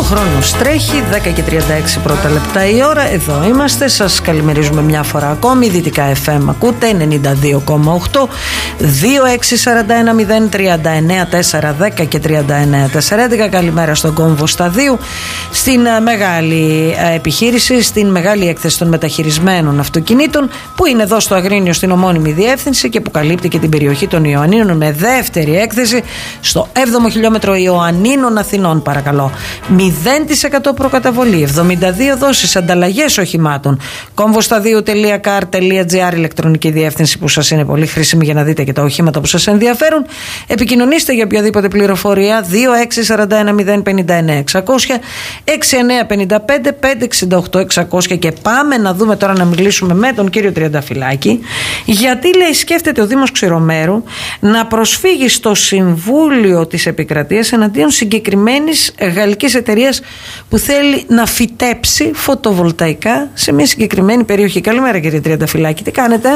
χρόνος τρέχει, 10 και 36 πρώτα λεπτά η ώρα. Εδώ είμαστε, σας καλημερίζουμε μια φορά ακόμη. Δυτικά FM ακούτε 92,8, 2641-039-410 και 39-411. Καλημέρα στον κόμβο Σταδίου, στην μεγάλη επιχείρηση, στην μεγάλη έκθεση των μεταχειρισμένων αυτοκινήτων, που είναι εδώ στο Αγρίνιο στην ομώνυμη διεύθυνση και που καλύπτει και την περιοχή των Ιωαννίνων, με δεύτερη έκθεση στο 7ο χιλιόμετρο Ιωαννίνων Αθηνών, παρακαλώ. 0% προκαταβολή, 72 δόσεις, ανταλλαγές οχημάτων. Comvostadiu.car.gr, ηλεκτρονική διεύθυνση που σας είναι πολύ χρήσιμη για να δείτε και τα οχήματα που σας ενδιαφέρουν. Επικοινωνήστε για οποιαδήποτε πληροφορία 2641-059-600, 6955-568-600. Και πάμε να δούμε τώρα, να μιλήσουμε με τον κύριο Τριανταφυλάκη, γιατί λέει σκέφτεται ο Δήμος Ξηρομέρου να προσφύγει στο Συμβούλιο της Επικρατείας εναντίον συγκεκριμένης γαλλικής εταιρείας που θέλει να φυτέψει φωτοβολταϊκά σε μια συγκεκριμένη περιοχή. Καλημέρα κύριε Τριανταφυλάκη, τι κάνετε?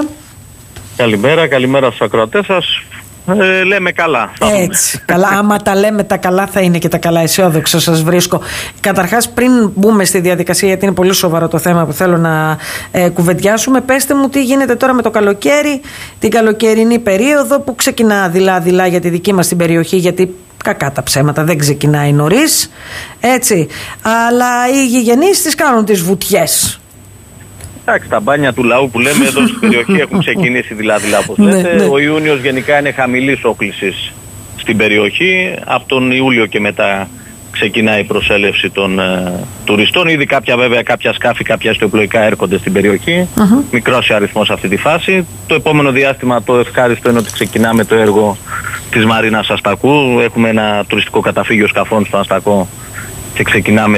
Καλημέρα στους ακροατές σας. Λέμε καλά. Έτσι, καλά. Άμα τα λέμε τα καλά, θα είναι και τα καλά. Αισιόδοξο σας βρίσκω. Καταρχάς, πριν μπούμε στη διαδικασία, γιατί είναι πολύ σοβαρό το θέμα που θέλω να κουβεντιάσουμε, πέστε μου τι γίνεται τώρα με το καλοκαίρι, την καλοκαιρινή περίοδο που ξεκινά δειλά-δειλά για τη δική μας την περιοχή, γιατί κακά τα ψέματα, δεν ξεκινάει νωρίς, έτσι, αλλά οι γηγενείς τις κάνουν τις βουτιές. Εντάξει, τα μπάνια του λαού που λέμε εδώ στην περιοχή έχουν ξεκινήσει δειλά-δειλά, όπως λέτε. Ναι. Ο Ιούνιος γενικά είναι χαμηλής όκλησης στην περιοχή. Από τον Ιούλιο και μετά ξεκινάει η προσέλευση των τουριστών. Ήδη κάποια σκάφη, κάποια αστιοπλοϊκά έρχονται στην περιοχή. Μικρός αριθμός αυτή τη φάση. Το επόμενο διάστημα το ευχάριστο είναι ότι ξεκινάμε το έργο της Μαρίνας Αστακού. Έχουμε ένα τουριστικό καταφύγιο σκαφών στο Αστακό και ξεκινάμε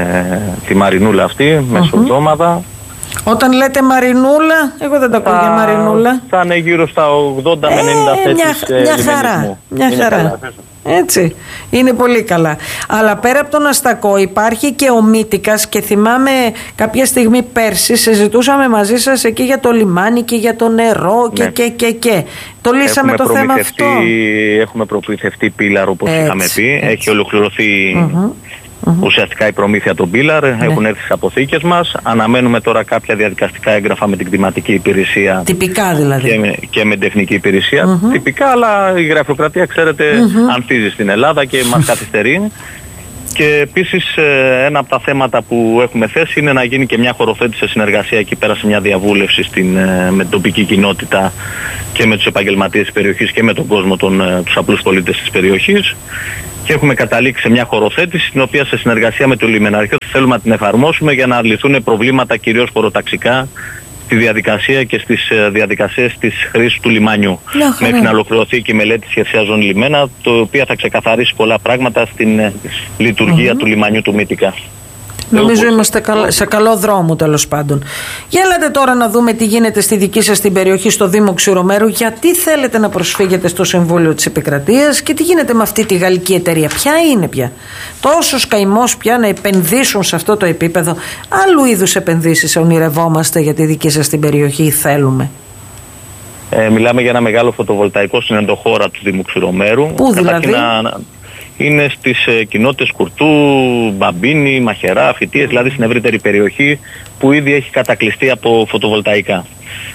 τη Μαρινούλα αυτή μεσοβδόμαδα. Όταν λέτε Μαρινούλα, εγώ δεν τα ακούω για Μαρινούλα. Θα είναι γύρω στα 80 με 90 θέσεις μια χαρά. Έτσι, είναι πολύ καλά. Αλλά πέρα από τον Αστακό υπάρχει και ο Μύτικας, και θυμάμαι κάποια στιγμή πέρσι συζητούσαμε μαζί σας εκεί για το λιμάνι και για το νερό και, ναι. και. Το λύσαμε το θέμα αυτό. Έχουμε προμηθευτεί πίλαρ, όπως είχαμε πει. Έχει ολοκληρωθεί ουσιαστικά η προμήθεια των πίλαρ, έχουν έρθει στις αποθήκες μας. Αναμένουμε τώρα κάποια διαδικαστικά έγγραφα με την κτηματική υπηρεσία. Τυπικά δηλαδή. Και με την τεχνική υπηρεσία. Τυπικά, αλλά η γραφειοκρατία, ξέρετε, ανθίζει στην Ελλάδα και μας καθυστερεί. Και επίσης ένα από τα θέματα που έχουμε θέσει είναι να γίνει και μια χωροθέτηση σε συνεργασία εκεί πέρα, σε μια διαβούλευση με την τοπική κοινότητα και με τους επαγγελματίες της περιοχής και με τον κόσμο, τους απλούς πολίτες της περιοχής. Και έχουμε καταλήξει σε μια χωροθέτηση, την οποία σε συνεργασία με το λιμεναρχείο θέλουμε να την εφαρμόσουμε για να λυθούν προβλήματα κυρίως χωροταξικά στη διαδικασία και στις διαδικασίες της χρήσης του λιμανιού. Μέχρι να ολοκληρωθεί και η μελέτη σχετικά ζώνη λιμένα, το οποίο θα ξεκαθαρίσει πολλά πράγματα στην λειτουργία του λιμανιού του Μύτικα. Νομίζω είμαστε σε καλό δρόμο, τέλος πάντων. Για έλατε τώρα να δούμε τι γίνεται στη δική σας την περιοχή, στο Δήμο Ξηρομέρου. Γιατί θέλετε να προσφύγετε στο Συμβούλιο της Επικρατείας και τι γίνεται με αυτή τη γαλλική εταιρεία? Ποια είναι πια? Τόσος καημός πια να επενδύσουν σε αυτό το επίπεδο? Άλλου είδους επενδύσεις ονειρευόμαστε για τη δική σας την περιοχή ή θέλουμε? Μιλάμε για ένα μεγάλο φωτοβολταϊκό στην ενδοχώρα του Δήμου Ξηρομέρου. Πού δηλαδή? Είναι στις κοινότητες Κουρτού, Μπαμπίνη, Μαχερά, Φυτίες, δηλαδή στην ευρύτερη περιοχή που ήδη έχει κατακλειστεί από φωτοβολταϊκά.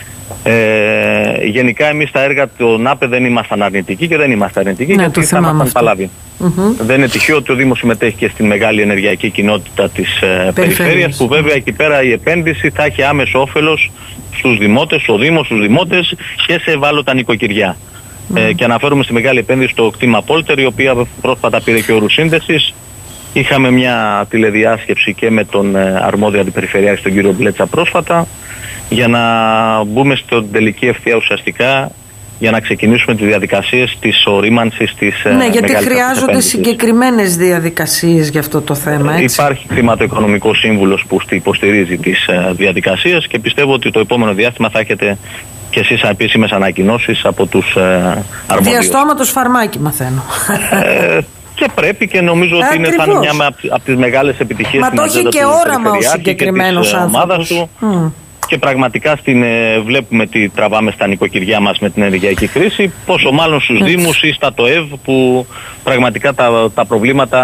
Γενικά εμείς στα έργα των ΑΠΕ δεν ήμασταν αρνητικοί και δεν είμαστε αρνητικοί, γιατί θα ήμασταν παλάβοι. Δεν είναι τυχαίο ότι ο Δήμος συμμετέχει και στην μεγάλη ενεργειακή κοινότητα της περιφέρειας, που βέβαια εκεί πέρα η επένδυση θα έχει άμεσο όφελος στους δημότες, στο Δήμο, στους δημότες και σε ευάλωτα νοικοκυριά. Και αναφέρουμε στη μεγάλη επένδυση στο κτήμα Πόλτερ, η οποία πρόσφατα πήρε και όρους σύνδεσης. Είχαμε μια τηλεδιάσκεψη και με τον αρμόδιο αντιπεριφερειάρχη, τον κύριο Μπλέτσα, πρόσφατα, για να μπούμε στην τελική ευθεία ουσιαστικά, για να ξεκινήσουμε τις διαδικασίες της ορίμανσης της γιατί χρειάζονται συγκεκριμένες διαδικασίες για αυτό το θέμα, έτσι. Υπάρχει χρηματοοικονομικός σύμβουλος που υποστηρίζει τις διαδικασίες και πιστεύω ότι το επόμενο διάστημα θα έχετε και εσείς επίσημες ανακοινώσεις από τους αρμόδιους. Διαστόματος φαρμάκι μαθαίνω. Και πρέπει, και νομίζω ότι θα είναι μια από τις μεγάλες επιτυχίες. Μα το έχει και όραμα ο συγκεκριμένος άνθρωπος. Και πραγματικά βλέπουμε τι τραβάμε στα νοικοκυριά μας με την ενεργειακή κρίση, πόσο μάλλον στους Δήμους ή στα ΤΟΕΒ, που πραγματικά τα προβλήματα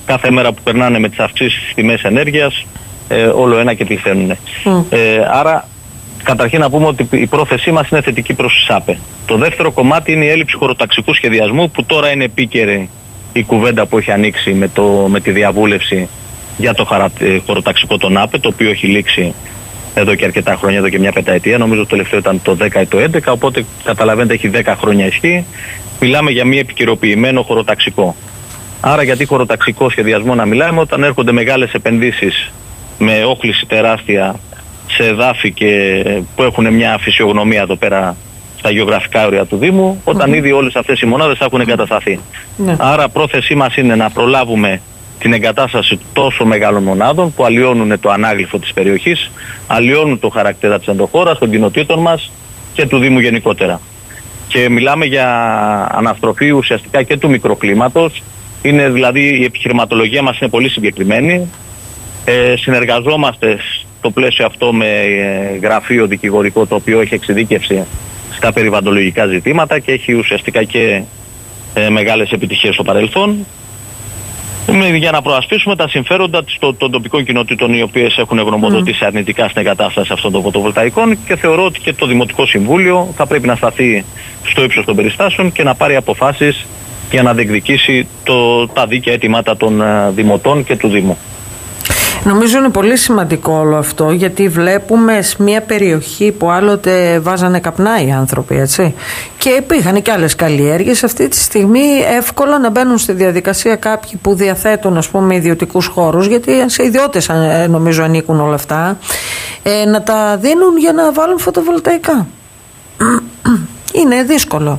κάθε μέρα που περνάνε με τις αυξήσεις στις τιμές ενέργειας, όλο ένα και πληθαίνουν. Άρα, καταρχήν να πούμε ότι η πρόθεσή μας είναι θετική προς τη ΣΑΠΕ. Το δεύτερο κομμάτι είναι η έλλειψη χωροταξικού σχεδιασμού, που τώρα είναι επίκαιρη η κουβέντα που έχει ανοίξει με τη διαβούλευση για το χωροταξικό των ΑΠΕ, το οποίο έχει λήξει εδώ και αρκετά χρόνια, εδώ και μια πενταετία. Νομίζω το τελευταίο ήταν το 10 ή το 11, οπότε καταλαβαίνετε έχει 10 χρόνια ισχύ. Μιλάμε για μη επικαιροποιημένο χωροταξικό. Άρα γιατί χωροταξικό σχεδιασμό να μιλάμε, όταν έρχονται μεγάλες επενδύσεις με όχληση τεράστια σε εδάφη και που έχουν μια φυσιογνωμία εδώ πέρα στα γεωγραφικά όρια του Δήμου, όταν ήδη όλες αυτές οι μονάδες θα έχουν εγκατασταθεί. Άρα πρόθεσή μας είναι να προλάβουμε την εγκατάσταση τόσο μεγάλων μονάδων που αλλοιώνουν το ανάγλυφο της περιοχής, αλλοιώνουν το χαρακτήρα της ενδοχώρας, των κοινοτήτων μας και του Δήμου γενικότερα. Και μιλάμε για αναστροφή ουσιαστικά και του μικροκλίματος. Είναι δηλαδή η επιχειρηματολογία μας είναι πολύ συγκεκριμένη. Συνεργαζόμαστε στο πλαίσιο αυτό με γραφείο δικηγορικό, το οποίο έχει εξειδίκευση στα περιβαλλοντολογικά ζητήματα και έχει ουσιαστικά και μεγάλες επιτυχίες στο παρελθόν, για να προασπίσουμε τα συμφέροντα των τοπικών κοινοτήτων, οι οποίες έχουν γνωμοδοτήσει αρνητικά στην εγκατάσταση αυτών των φωτοβολταϊκών, και θεωρώ ότι και το Δημοτικό Συμβούλιο θα πρέπει να σταθεί στο ύψος των περιστάσεων και να πάρει αποφάσεις για να διεκδικήσει τα δίκαια αιτήματα των δημοτών και του Δήμου. Νομίζω είναι πολύ σημαντικό όλο αυτό, γιατί βλέπουμε σε μια περιοχή που άλλοτε βάζανε καπνά οι άνθρωποι, έτσι, και υπήρχαν και άλλες καλλιέργειες. Αυτή τη στιγμή εύκολα να μπαίνουν στη διαδικασία κάποιοι που διαθέτουν, ας πούμε, ιδιωτικούς χώρους, γιατί σε ιδιώτες νομίζω ανήκουν όλα αυτά, να τα δίνουν για να βάλουν φωτοβολταϊκά. Είναι δύσκολο.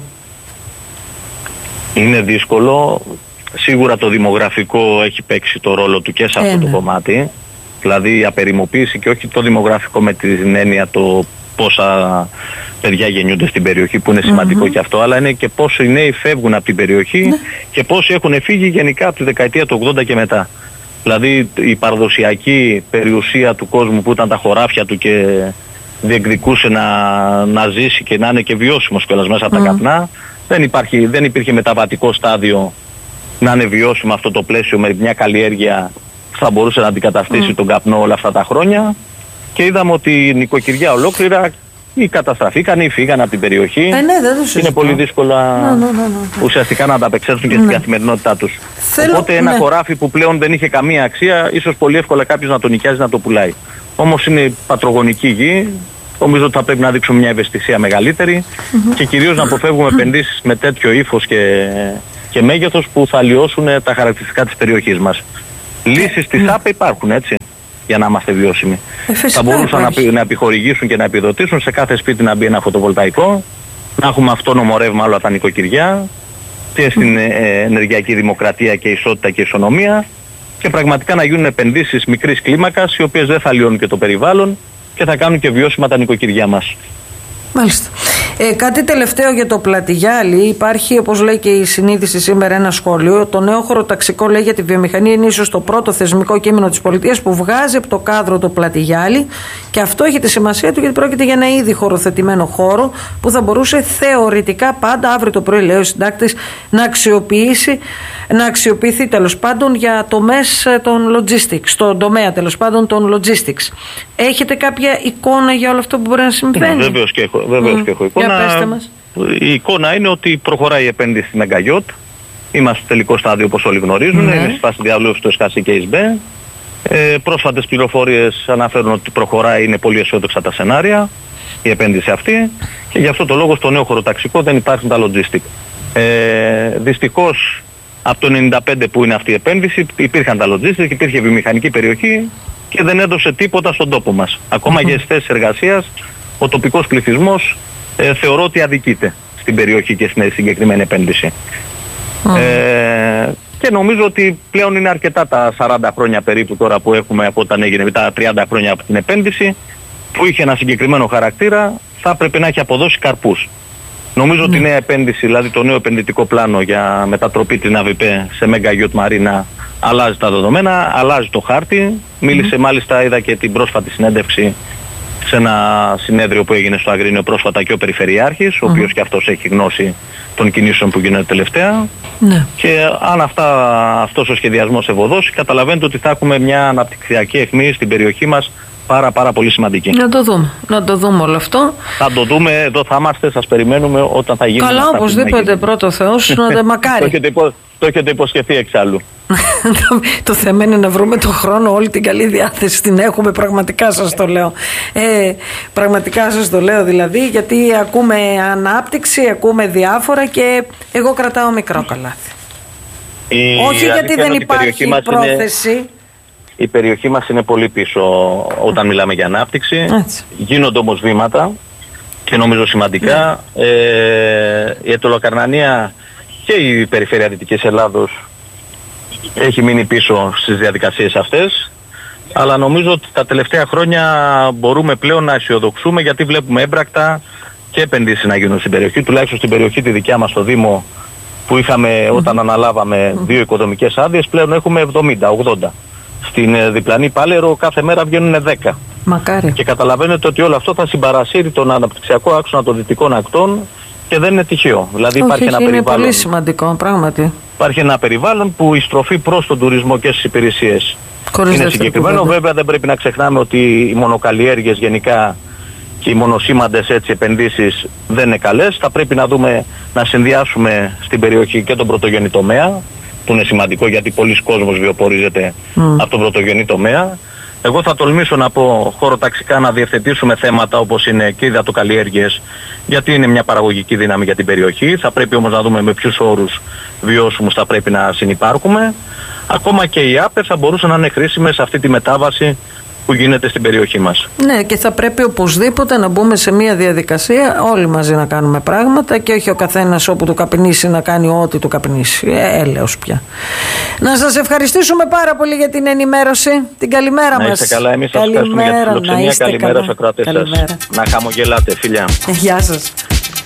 Είναι δύσκολο. Σίγουρα το δημογραφικό έχει παίξει το ρόλο του και σε αυτό το κομμάτι. Δηλαδή η απεριμοποίηση, και όχι το δημογραφικό με την έννοια το πόσα παιδιά γεννιούνται στην περιοχή, που είναι σημαντικό και αυτό, αλλά είναι και πόσοι νέοι φεύγουν από την περιοχή και πόσοι έχουν φύγει γενικά από τη δεκαετία του 80 και μετά. Δηλαδή η παραδοσιακή περιουσία του κόσμου που ήταν τα χωράφια του και διεκδικούσε να ζήσει και να είναι και βιώσιμος κιόλας μέσα από τα καπνά, δεν υπήρχε μεταβατικό στάδιο να είναι βιώσιμο αυτό το πλαίσιο με μια καλλιέργεια που θα μπορούσε να αντικαταστήσει τον καπνό όλα αυτά τα χρόνια, και είδαμε ότι η νοικοκυριά ολόκληρα ή καταστραφήκαν ή φύγαν από την περιοχή. Είναι πολύ δύσκολα ουσιαστικά να ανταπεξέλθουν και στην καθημερινότητά τους. Οπότε ένα χωράφι που πλέον δεν είχε καμία αξία, ίσως πολύ εύκολα κάποιος να το νοικιάζει, να το πουλάει. Όμως είναι πατρογονική γη. Νομίζω ότι θα πρέπει να δείξουμε μια ευαισθησία μεγαλύτερη και κυρίως να αποφεύγουμε επενδύσεις με τέτοιο ύφος και μέγεθος που θα αλλοιώσουν τα χαρακτηριστικά της περιοχής μας. Λύσεις της ΑΠΕ υπάρχουν, έτσι, για να είμαστε βιώσιμοι. Θα μπορούσαν να επιχορηγήσουν και να επιδοτήσουν σε κάθε σπίτι να μπει ένα φωτοβολταϊκό, να έχουμε αυτόνομο ρεύμα όλα τα νοικοκυριά και στην ενεργειακή δημοκρατία και ισότητα και ισονομία, και πραγματικά να γίνουν επενδύσεις μικρής κλίμακας, οι οποίες δεν θα αλλοιώνουν και το περιβάλλον και θα κάνουν και βιώσιμα τα νοικοκυριά μας. Μάλιστα. Κάτι τελευταίο για το Πλατιγιάλι. Υπάρχει, όπως λέει και η συνείδηση σήμερα, ένα σχόλιο. Το νέο χωροταξικό, λέει, για τη βιομηχανία είναι ίσως το πρώτο θεσμικό κείμενο της πολιτείας που βγάζει από το κάδρο το Πλατιγιάλι, και αυτό έχει τη σημασία του, γιατί πρόκειται για ένα ήδη χωροθετημένο χώρο που θα μπορούσε θεωρητικά πάντα αύριο το πρωί, λέει ο συντάκτης, να αξιοποιηθεί τέλος πάντων για τομές των logistics, στον τομέα τέλος πάντων των logistics. Έχετε κάποια εικόνα για όλο αυτό που μπορεί να συμβαίνει? Βεβαίως και έχω εικόνα. Η εικόνα είναι ότι προχωράει η επένδυση στη Μεγκαγιότ. Είμαστε στο τελικό στάδιο, όπως όλοι γνωρίζουν. Είναι στη φάση διαβούλευση του ΕΣΚΑΣΙ και ΙΣΜΠΕ. Πρόσφατες πληροφορίες αναφέρουν ότι προχωράει, είναι πολύ αισιόδοξα τα σενάρια η επένδυση αυτή, και γι' αυτό το λόγο στο νέο χωροταξικό δεν υπάρχουν τα logistic. Δυστυχώς από το 1995 που είναι αυτή η επένδυση υπήρχαν τα logistic, υπήρχε βιομηχανική περιοχή και δεν έδωσε τίποτα στον τόπο μας. Ακόμα για τις θέσεις εργασίας ο τοπικός πληθυσμός θεωρώ ότι αδικείται στην περιοχή και στην συγκεκριμένη επένδυση. Και νομίζω ότι πλέον είναι αρκετά τα 40 χρόνια περίπου τώρα που έχουμε από όταν έγινε, τα 30 χρόνια από την επένδυση, που είχε ένα συγκεκριμένο χαρακτήρα, θα έπρεπε να έχει αποδώσει καρπούς. Νομίζω ότι η νέα επένδυση, δηλαδή το νέο επενδυτικό πλάνο για μετατροπή της ΝΑΒΙΠΕ σε Μεγκαγιότ Μαρίνα, αλλάζει τα δεδομένα, αλλάζει το χάρτη. Μίλησε, μάλιστα είδα και την πρόσφατη συνέντευξη σε ένα συνέδριο που έγινε στο Αγρίνιο πρόσφατα και ο Περιφερειάρχης, ο οποίος και αυτός έχει γνώση των κινήσεων που γίνονται τελευταία. Ναι. Και αν αυτός ο σχεδιασμός ευωδώσει, καταλαβαίνετε ότι θα έχουμε μια αναπτυξιακή αιχμή στην περιοχή μας πάρα πολύ σημαντική. Να το δούμε όλο αυτό. Θα το δούμε, εδώ θα είμαστε, σας περιμένουμε όταν θα γίνει. Καλά, οπωσδήποτε, πρώτο Θεός, μακάρι. Το έχετε υποσχεθεί εξάλλου. Το θέμα είναι να βρούμε τον χρόνο, όλη την καλή διάθεση την έχουμε, πραγματικά σας το λέω. Πραγματικά σας το λέω δηλαδή, γιατί ακούμε ανάπτυξη, ακούμε διάφορα και εγώ κρατάω μικρό καλάθι. Όχι γιατί δεν υπάρχει πρόθεση. Η περιοχή μας είναι πολύ πίσω όταν μιλάμε για ανάπτυξη. Έτσι. Γίνονται όμως βήματα και νομίζω σημαντικά. Η Αιτωλοκαρνανία και η περιφέρεια Δυτικής Ελλάδος έχει μείνει πίσω στις διαδικασίες αυτές, αλλά νομίζω ότι τα τελευταία χρόνια μπορούμε πλέον να αισιοδοξούμε, γιατί βλέπουμε έμπρακτα και επενδύσεις να γίνουν στην περιοχή, τουλάχιστον στην περιοχή τη δικιά μας στο Δήμο που είχαμε όταν αναλάβαμε 2 οικοδομικές άδειες, πλέον έχουμε 70-80. Στην διπλανή Πάλαιρο κάθε μέρα βγαίνουν 10. Μακάρι. Και καταλαβαίνετε ότι όλο αυτό θα συμπαρασύρει τον αναπτυξιακό άξονα των δυτικών ακτών και δεν είναι τυχαίο. Δηλαδή υπάρχει ένα περιβάλλον. Είναι πολύ σημαντικό, πράγματι. Υπάρχει ένα περιβάλλον που η στροφή προς τον τουρισμό και στις υπηρεσίες είναι συγκεκριμένο. Βέβαια δεν πρέπει να ξεχνάμε ότι οι μονοκαλλιέργειες γενικά και οι μονοσήμαντες επενδύσεις δεν είναι καλές. Θα πρέπει να δούμε να συνδυάσουμε στην περιοχή και τον πρωτογενή τομέα, που είναι σημαντικό γιατί πολλοί κόσμος βιοπορίζεται από τον πρωτογενή τομέα. Εγώ θα τολμήσω να πω χωροταξικά να διευθετήσουμε θέματα όπως είναι και υδατοκαλλιέργειες, γιατί είναι μια παραγωγική δύναμη για την περιοχή. Θα πρέπει όμως να δούμε με ποιους όρους βιώσιμους θα πρέπει να συνυπάρχουμε. Ακόμα και οι ΑΠΕ θα μπορούσαν να είναι χρήσιμες σε αυτή τη μετάβαση που γίνεται στην περιοχή μας. Ναι, και θα πρέπει οπωσδήποτε να μπούμε σε μια διαδικασία όλοι μαζί να κάνουμε πράγματα και όχι ο καθένας όπου του καπνίσει να κάνει ό,τι του καπνίσει. Έλεος πια. Να σας ευχαριστήσουμε πάρα πολύ για την ενημέρωση. Την καλημέρα μας. Να είστε καλά, εμείς σας ευχαριστούμε για τη φιλοξενία. Καλημέρα στους ακροατές σας. Να χαμογελάτε, φιλιά. Γεια σας.